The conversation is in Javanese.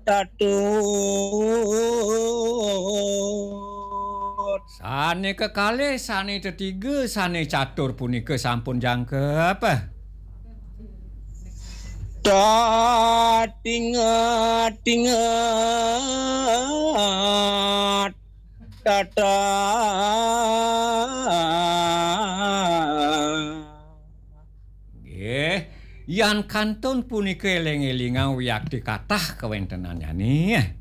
tatut Sane kekalih, sane ketiga, sane catur punika sampun jangkep. tingat tata Nggih, yan kantun punika eling-elingan wiakti kathah kawentenannya nih.